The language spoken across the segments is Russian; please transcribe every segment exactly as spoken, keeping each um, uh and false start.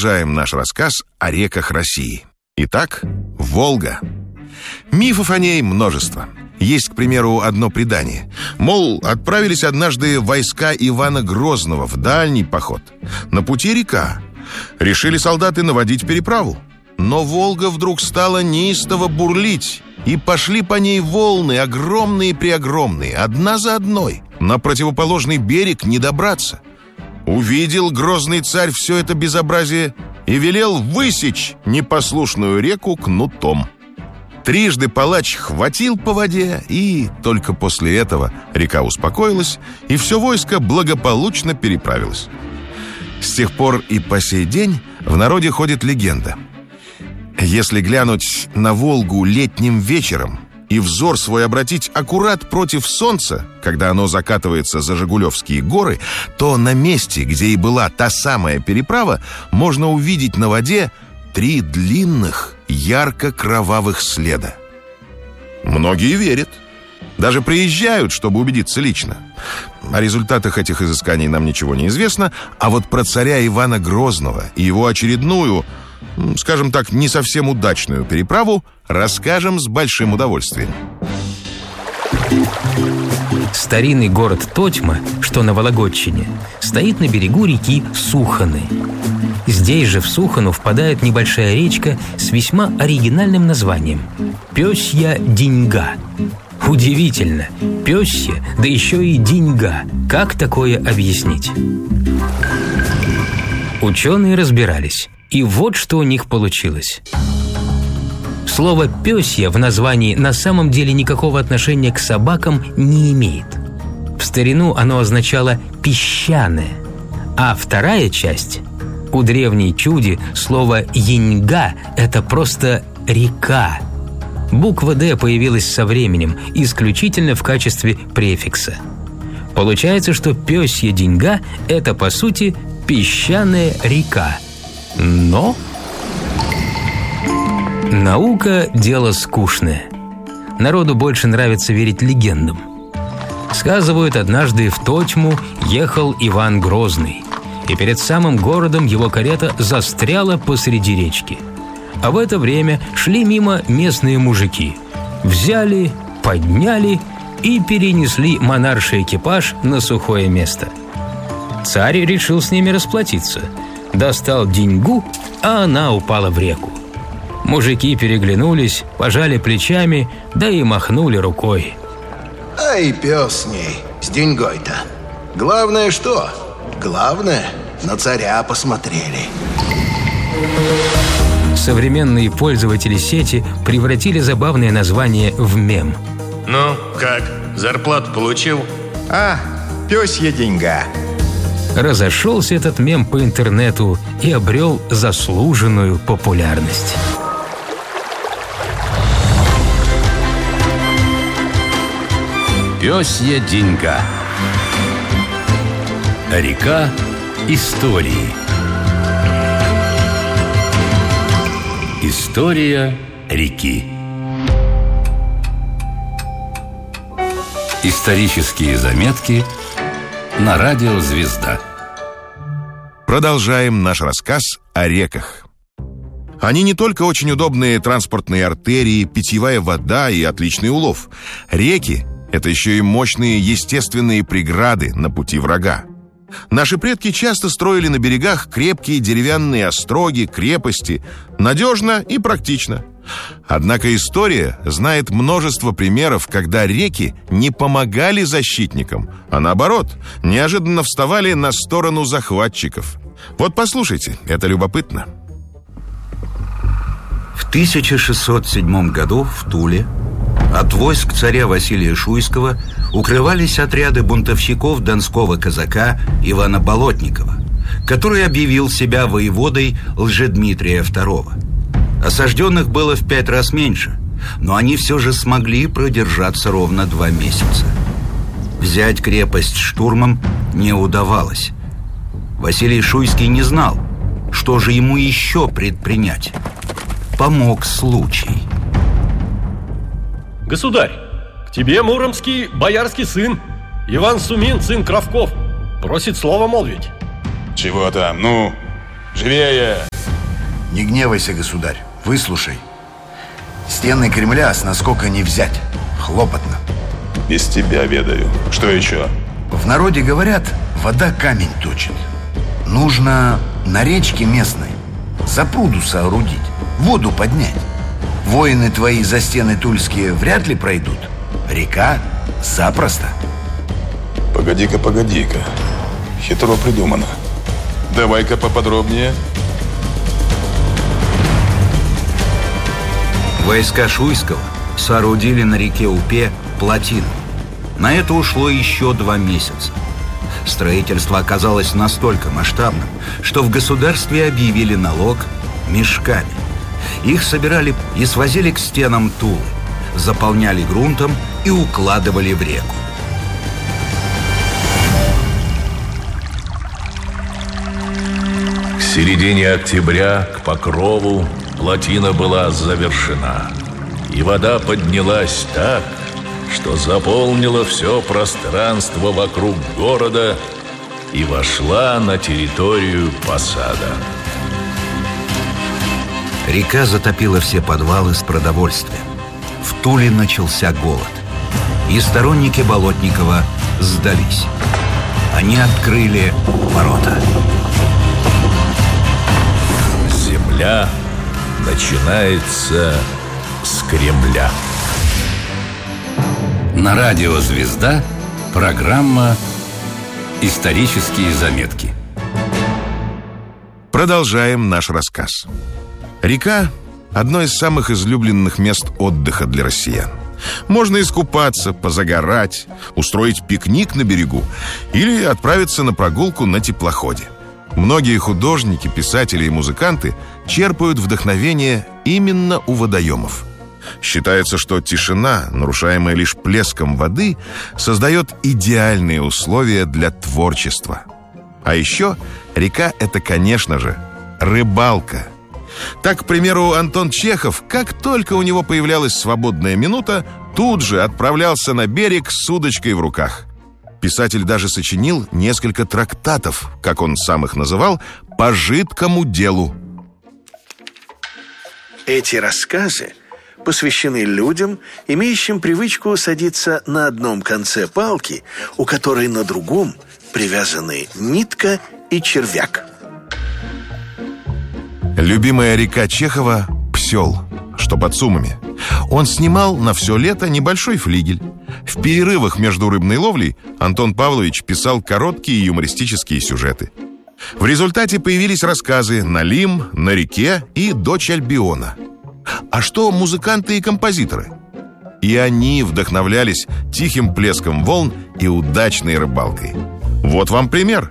Продолжаем наш рассказ о реках России. Итак, Волга. Мифов о ней множество. Есть, к примеру, одно предание. Мол, отправились однажды войска Ивана Грозного в дальний поход. На пути река. Решили солдаты наводить переправу. Но Волга вдруг стала неистово бурлить, и пошли по ней волны, огромные-преогромные, одна за одной. На противоположный берег не добраться. Увидел грозный царь все это безобразие и велел высечь непослушную реку кнутом. Трижды палач хватил по воде, и только после этого река успокоилась, и все войско благополучно переправилось. С тех пор и по сей день в народе ходит легенда. Если глянуть на Волгу летним вечером и взор свой обратить аккурат против солнца, когда оно закатывается за Жигулевские горы, то на месте, где и была та самая переправа, можно увидеть на воде три длинных, ярко-кровавых следа. Многие верят. Даже приезжают, чтобы убедиться лично. О результатах этих изысканий нам ничего не известно, а вот про царя Ивана Грозного и его очередную, скажем так, не совсем удачную переправу расскажем с большим удовольствием. Старинный город Тотьма, что на Вологодчине, стоит на берегу реки Суханы. Здесь же в Сухану впадает небольшая речка с весьма оригинальным названием – Пёсья Деньга. Удивительно, Пёсья, да еще и Деньга. Как такое объяснить? Ученые разбирались, и вот что у них получилось. Слово «пёсья» в названии на самом деле никакого отношения к собакам не имеет. В старину оно означало «песчаное», а вторая часть – у древней чуди слово «яньга» – это просто «река». Буква «Д» появилась со временем, исключительно в качестве префикса. Получается, что Пёсья Деньга – это, по сути, песчаная река. Но наука – дело скучное. Народу больше нравится верить легендам. Сказывают, однажды в Тотьму ехал Иван Грозный, и перед самым городом его карета застряла посреди речки. А в это время шли мимо местные мужики. Взяли, подняли и перенесли монарший экипаж на сухое место. Царь решил с ними расплатиться. Достал деньгу, а она упала в реку. Мужики переглянулись, пожали плечами, да и махнули рукой. Ай, пес с ней, с деньгой-то. Главное что? Главное, на царя посмотрели. Современные пользователи сети превратили забавное название в мем. Ну, как? Зарплату получил? А, пёсья деньга. Разошелся этот мем по интернету и обрел заслуженную популярность. Пёсья деньга. Река истории. История реки. Исторические заметки на радио «Звезда». Продолжаем наш рассказ о реках. Они не только очень удобные транспортные артерии, питьевая вода и отличный улов. Реки – это еще и мощные естественные преграды на пути врага. Наши предки часто строили на берегах крепкие деревянные остроги, крепости. Надежно и практично. Однако история знает множество примеров, когда реки не помогали защитникам, а наоборот, неожиданно вставали на сторону захватчиков. Вот послушайте, это любопытно. В тысяча шестьсот седьмом году в Туле от войск царя Василия Шуйского укрывались отряды бунтовщиков донского казака Ивана Болотникова, который объявил себя воеводой Лжедмитрия второго. Осажденных было в пять раз меньше, но они все же смогли продержаться ровно два месяца. Взять крепость штурмом не удавалось. Василий Шуйский не знал, что же ему еще предпринять. Помог случай. Государь, к тебе муромский боярский сын Иван Сумин, сын Кравков, просит слово молвить. Чего там? Ну, Живее! Не гневайся, государь, выслушай. Стены Кремля с наскока не взять. Хлопотно. Без тебя ведаю. Что еще? В народе говорят, вода камень точит. Нужно на речке местной запруду соорудить, воду поднять. Воины твои за стены тульские вряд ли пройдут. Река запросто. Погоди-ка, погоди-ка. Хитро придумано. Давай-ка поподробнее. Войска Шуйского соорудили на реке Упе плотину. На это ушло еще два месяца. Строительство оказалось настолько масштабным, что в государстве объявили налог мешками. Их собирали и свозили к стенам Тулы, заполняли грунтом и укладывали в реку. К середине октября, к Покрову, плотина была завершена. И вода поднялась так, что заполнила все пространство вокруг города и вошла на территорию посада. Река затопила все подвалы с продовольствием. В Туле начался голод. И сторонники Болотникова сдались. Они открыли ворота. Земля начинается с Кремля. На радио «Звезда» программа «Исторические заметки». Продолжаем наш рассказ. Река – одно из самых излюбленных мест отдыха для россиян. Можно искупаться, позагорать, устроить пикник на берегу или отправиться на прогулку на теплоходе. Многие художники, писатели и музыканты черпают вдохновение именно у водоемов. Считается, что тишина, нарушаемая лишь плеском воды, создает идеальные условия для творчества. А еще река – это, конечно же, рыбалка. Так, к примеру, Антон Чехов, как только у него появлялась свободная минута, тут же отправлялся на берег с удочкой в руках. Писатель даже сочинил несколько трактатов, как он сам их называл, по жидкому делу. Эти рассказы посвящены людям, имеющим привычку садиться на одном конце палки, у которой на другом привязаны нитка и червяк. Любимая река Чехова – Псел, что под Сумами. Он снимал на все лето небольшой флигель. В перерывах между рыбной ловлей Антон Павлович писал короткие юмористические сюжеты. В результате появились рассказы «Налим», «На реке» и «Дочь Альбиона». А что музыканты и композиторы? И они вдохновлялись тихим плеском волн и удачной рыбалкой. Вот вам пример.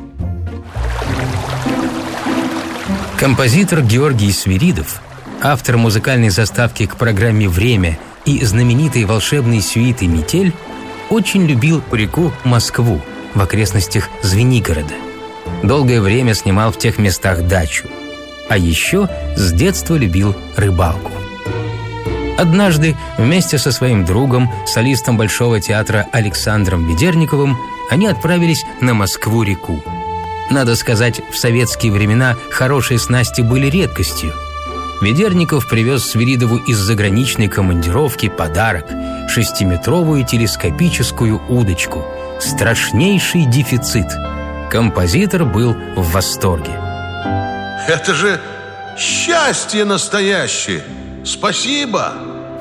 Композитор Георгий Свиридов, автор музыкальной заставки к программе «Время» и знаменитой волшебной сюиты «Метель», очень любил реку Москву в окрестностях Звенигорода. Долгое время снимал в тех местах дачу. А еще с детства любил рыбалку. Однажды вместе со своим другом, солистом Большого театра Александром Ведерниковым, они отправились на Москву-реку. Надо сказать, в советские времена хорошие снасти были редкостью. Ведерников привез Свиридову из заграничной командировки подарок – шестиметровую телескопическую удочку. Страшнейший дефицит. Композитор был в восторге. Это же счастье настоящее! Спасибо!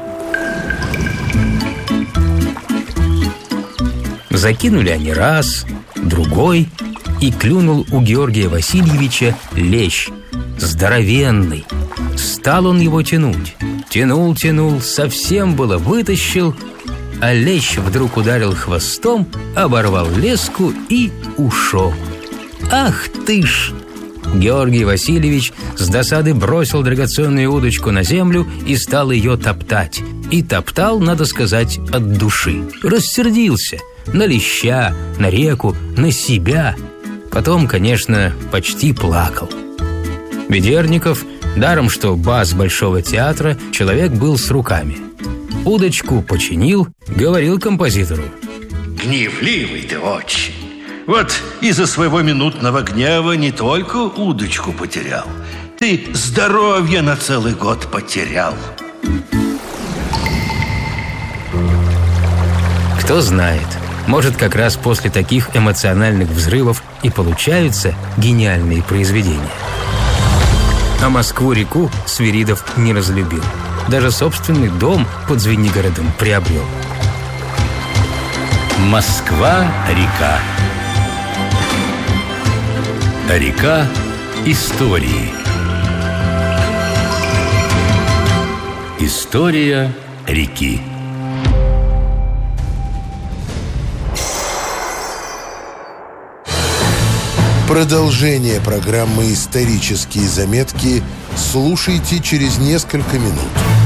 Закинули они раз, другой, и клюнул у Георгия Васильевича лещ. Здоровенный. Стал он его тянуть. Тянул, тянул, совсем было вытащил, а лещ вдруг ударил хвостом, оборвал леску и ушел. Ах ты ж! Георгий Васильевич с досады бросил драгоценную удочку на землю и стал ее топтать. И топтал, надо сказать, от души. Рассердился на леща, на реку, на себя. Потом, конечно, почти плакал. Ведерников, даром что бас Большого театра, человек был с руками. Удочку починил, говорил композитору: «Гневливый ты очень. Вот из-за своего минутного гнева не только удочку потерял, ты здоровье на целый год потерял. Кто знает, может, как раз после таких эмоциональных взрывов и получаются гениальные произведения. А Москву-реку Свиридов не разлюбил. Даже собственный дом под Звенигородом приобрел. Москва-река. Река истории. История реки. Продолжение программы «Исторические заметки» слушайте через несколько минут.